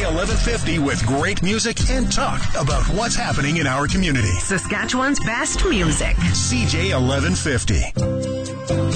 CJ 1150 with great music and talk about what's happening in our community. Saskatchewan's best music. CJ 1150.